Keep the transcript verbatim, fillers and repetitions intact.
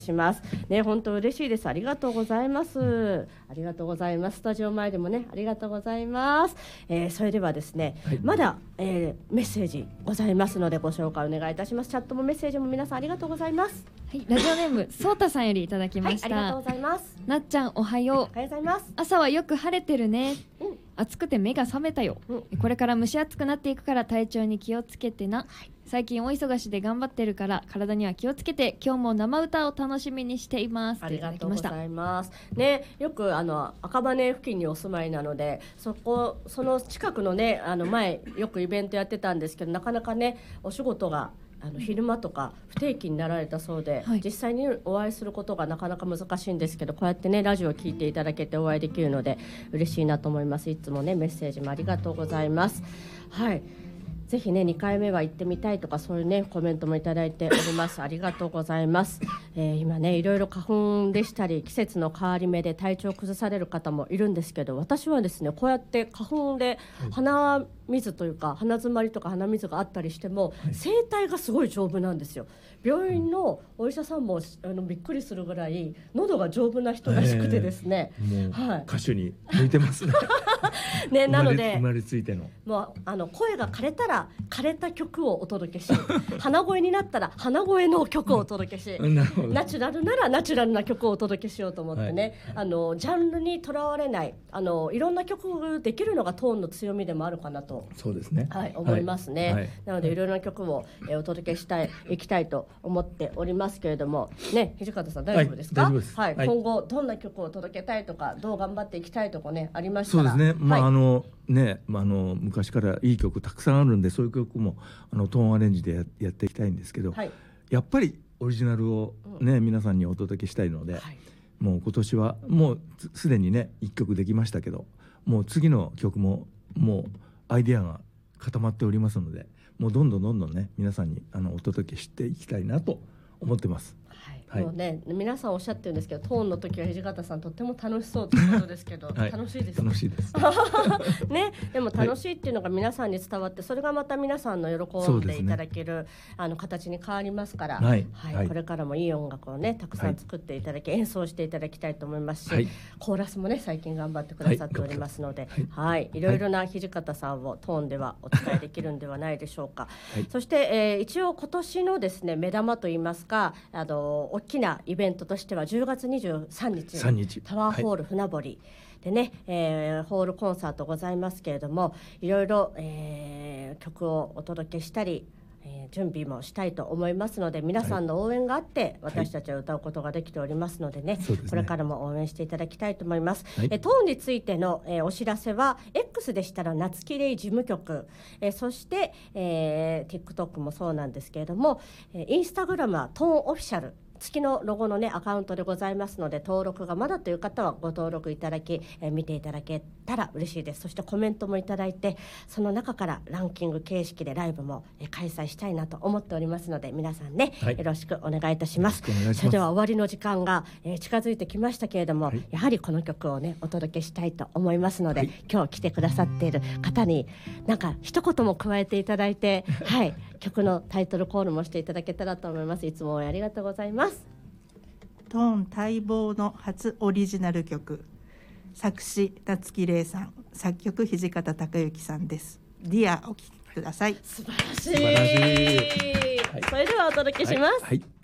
しますね。本当嬉しいです。ありがとうございます。ありがとうございます。スタジオ前でもね、ありがとうございます。えー、それではですね、はい、まだ、えー、メッセージございますのでご紹介お願いいたします。チャットもメッセージも皆さんありがとうございます。 はい、ラジオネームそうたさんよりいただきました、 はい、ありがとうございます。 なっちゃんおはよう。 おはようございます。 朝はよく晴れてるね、うん、暑くて目が覚めたよ、うん、これから蒸し暑くなっていくから体調に気をつけてな、はい、最近お忙しで頑張ってるから体には気をつけて、今日も生歌を楽しみにしています。 ありがとうございますね。よくあの赤羽付近にお住まいなので、そこその近くのね、あの前よくイベントやってたんですけど、なかなかねお仕事があの昼間とか不定期になられたそうで、はい、実際にお会いすることがなかなか難しいんですけど、こうやってねラジオを聞いていただけてお会いできるので嬉しいなと思います。いつもねメッセージもありがとうございます。はい、ぜひねにかいめは行ってみたいとかそういうねコメントもいただいております。ありがとうございます。えー、今ねいろいろ花粉でしたり季節の変わり目で体調を崩される方もいるんですけど、私はですねこうやって花粉で鼻水というか鼻づまりとか鼻水があったりしても、はい、声帯がすごい丈夫なんですよ。病院のお医者さんもあのびっくりするぐらい喉が丈夫な人らしくてですね、 えー、もう、はい、歌手に向いてますねね、なので生まれついてのもうあの声が枯れたら枯れた曲をお届けし鼻声になったら鼻声の曲をお届けしナチュラルならナチュラルな曲をお届けしようと思ってね、はい、あのジャンルにとらわれないあのいろんな曲できるのがトーンの強みでもあるかなとそうですね、 はい、思いますね、はいはい、なのでいろいろな曲を、えー、お届けしたいいきたいと思っておりますけれどもね、土方さん大丈夫ですか？ はい、大丈夫です、 はいはい、今後どんな曲を届けたいとかどう頑張っていきたいとかねありましたら。 そうですね、まあ、はい、あのね、まあ、あの昔からいい曲たくさんあるんで、そういう曲もあのトーンアレンジで や, やっていきたいんですけど、はい、やっぱりオリジナルを、ね、うん、皆さんにお届けしたいので、はい、もう今年はもうすでにねいっきょくできましたけど、もう次の曲ももうアイデアが固まっておりますので、もうどんどんどんどんね皆さんにあのお届けしていきたいなと思ってます。 はい、もうね、皆さんおっしゃってるんですけど、トーンの時は土方さんとっても楽しそうということですけど、はい、楽しいです、ね、 楽しいですね、でも楽しいっていうのが皆さんに伝わって、それがまた皆さんの喜んでいただける、ね、あの形に変わりますから、はいはいはい、これからもいい音楽をねたくさん作っていただき、はい、演奏していただきたいと思いますし、はい、コーラスもね最近頑張ってくださっておりますので、はい、はい、いろいろな土方さんをトーンではお伝えできるんではないでしょうか、はい、そして、えー、一応今年のですね目玉といいますか、あの大きなイベントとしてはじゅうがつにじゅうさんにちタワーホール船堀でね、えー、ホールコンサートございますけれども、いろいろ、えー、曲をお届けしたり、えー、準備もしたいと思いますので、皆さんの応援があって私たちは歌うことができておりますのでね、はい、これからも応援していただきたいと思います、はい、えー、トーンについての、えー、お知らせは X でしたら夏木レイ事務局、えー、そして、えー、TikTok もそうなんですけれども、えー、Instagram はトーンオフィシャル月のロゴのねアカウントでございますので、登録がまだという方はご登録いただき、えー、見ていただけたら嬉しいです。そしてコメントもいただいて、その中からランキング形式でライブも、えー、開催したいなと思っておりますので、皆さんね、はい、よろしくお願いいたします。それでは終わりの時間が、えー、近づいてきましたけれども、はい、やはりこの曲をねお届けしたいと思いますので、はい、今日来てくださっている方になんか一言も加えていただいてはい、曲のタイトルコールもしていただけたらと思います。いつも応援ありがとうございます。 トーン待望の初オリジナル曲、作詞夏木玲さん、作曲土方隆之さんです。ディアお聴きください。 素晴らしい、素晴らしい、はい、それではお届けします、 はいはい。